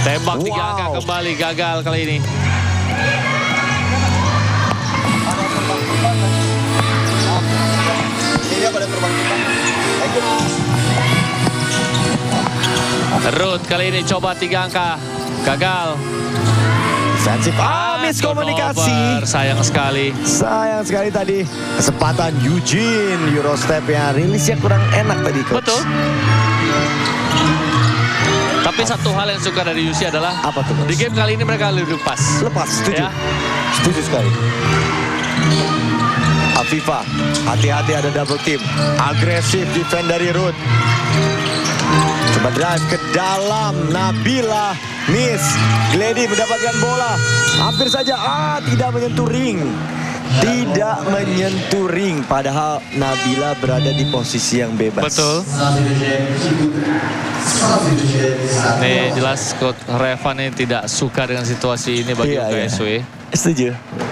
Tembak 3 angka kembali, gagal kali ini. Ruth kali ini coba 3 angka, gagal. Defensif, miskomunikasi. Sayang sekali. Sayang sekali tadi kesempatan Eugene Eurostep yang rilisnya kurang enak tadi, Coach. Betul. Tapi satu hal yang suka dari UC adalah apa tuh, Coach? Di game kali ini mereka lebih lepas. Lepas, setuju. Ya. Setuju sekali. Afifa, hati-hati ada double team. Agresif defend dari Ruth. Coba drive ke dalam, Nabila miss. Glady mendapatkan bola. Hampir saja, tidak menyentuh ring. Tidak menyentuh ring, padahal Nabila berada di posisi yang bebas. Betul. Nih jelas Coach Revan ini tidak suka dengan situasi ini bagi UKSW. Setuju.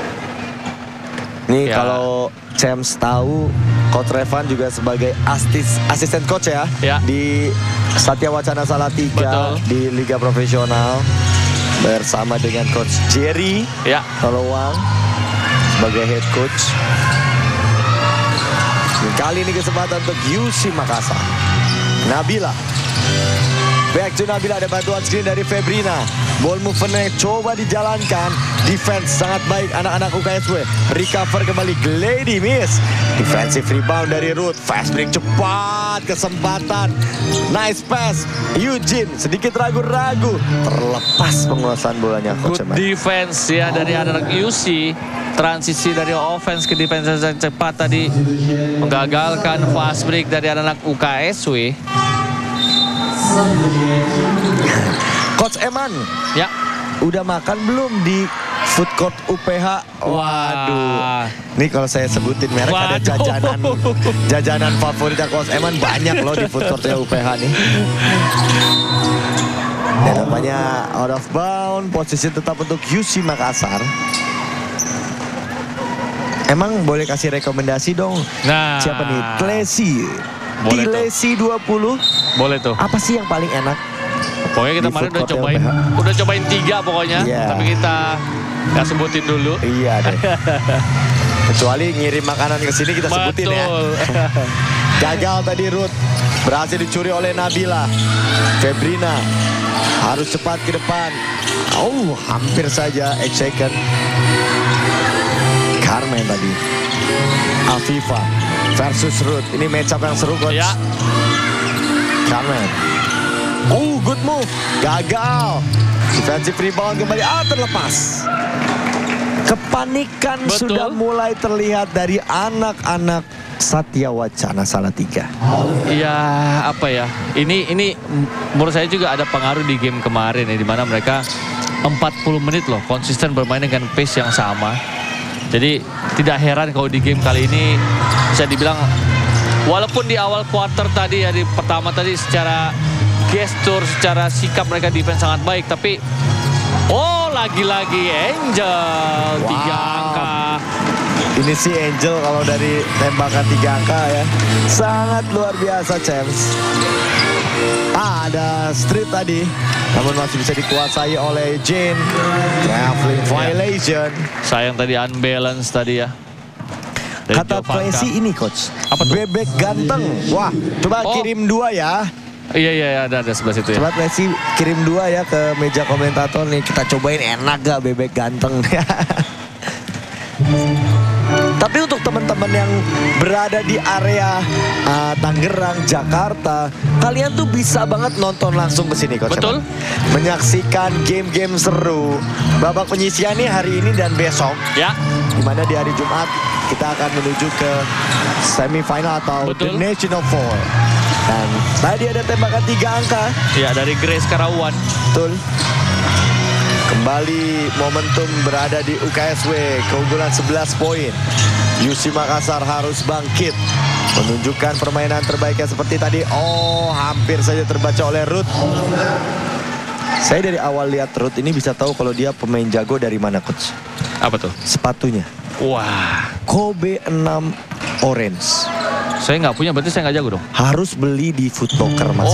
Nih kalau James tahu, Coach Revan juga sebagai asisten coach ya. Di Satya Wacana Salatiga di Liga Profesional bersama dengan Coach Jerry Tolowang sebagai head coach. Kali ini kesempatan untuk UC Makassar. Nabila. Back to Nabila, ada bantuan screen dari Febrina. Ball movement coba dijalankan. Defense sangat baik anak-anak UKSW. Recover kembali, Glady miss. Defensive rebound dari Ruth. Fast break cepat, kesempatan. Nice pass. Eugene sedikit ragu-ragu. Terlepas penguasaan bolanya. Good defense ya dari anak UC. Transisi dari offense ke defense yang cepat tadi menggagalkan fast break dari anak UKSW. Coach Eman, udah makan belum di food court UPH? Waduh, nih kalau saya sebutin merek ada jajanan favorit Coach Eman banyak loh di food courtnya UPH nih. Dan namanya out of bound, posisi tetap untuk UC Makassar. Emang boleh kasih rekomendasi dong? Nah, siapa nih? Tlesi. Tlesi 20. Boleh tuh. Apa sih yang paling enak? Pokoknya kita kemarin udah cobain 3 pokoknya. Tapi kita nggak sebutin dulu. Iya deh. Kecuali ngirim makanan ke sini kita sebutin ya. Gagal tadi Ruth. Berhasil dicuri oleh Nabila. Febrina harus cepat ke depan. Hampir saja second. Carmen tadi. Afifa versus Ruth. Ini match up yang seru, Coach. Carmen. Good move. Gagal. Defensive rebound kembali. Terlepas. Kepanikan sudah mulai terlihat dari anak-anak Satya Wacana Salatiga. Iya, apa ya? Ini menurut saya juga ada pengaruh di game kemarin ya, di mana mereka 40 menit loh konsisten bermain dengan pace yang sama. Jadi tidak heran kalau di game kali ini bisa dibilang walaupun di awal quarter tadi ya, di pertama tadi secara gestur, secara sikap mereka defense sangat baik, tapi lagi-lagi Angel 3 angka. Ini sih Angel kalau dari tembakan 3 angka ya sangat luar biasa, James. Ada street tadi, namun masih bisa dikuasai oleh Jane. Traveling violation. Sayang tadi unbalance tadi ya. Kata Tracy ini, Coach. Apa tuh? Bebek ganteng. Wah, coba kirim 2 ya. Iya, ada sebelah situ ya. Coba Tracy kirim 2 ya ke meja komentator nih. Kita cobain enak gak bebek ganteng. Tapi untuk teman-teman yang berada di area Tangerang, Jakarta, kalian tuh bisa banget nonton langsung ke sini, Coach. Betul. Menyaksikan game-game seru. Babak penyisian nih hari ini dan besok. Ya. Dimana di hari Jumat kita akan menuju ke semifinal atau The National Four. Dan tadi ada tembakan 3 angka. Ya, dari Grace Karawan. Betul. Kembali momentum berada di UKSW, keunggulan 11 poin. UC Makassar harus bangkit, menunjukkan permainan terbaiknya seperti tadi. Hampir saja terbaca oleh Ruth. Saya dari awal lihat Ruth ini bisa tahu kalau dia pemain jago dari mana, Coach. Apa tuh? Sepatunya. Wah. Kobe 6 orange. Saya nggak punya, berarti saya nggak jago dong. Harus beli di Foot Locker, Mas.